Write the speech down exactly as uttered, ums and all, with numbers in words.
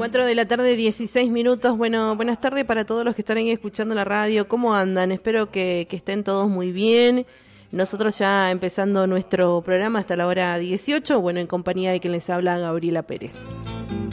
cuatro de la tarde, dieciséis minutos. Bueno, buenas tardes para todos los que están ahí escuchando la radio. ¿Cómo andan? Espero que, que estén todos muy bien. Nosotros ya empezando nuestro programa hasta la hora dieciocho, bueno, en compañía de quien les habla, Gabriela Pérez.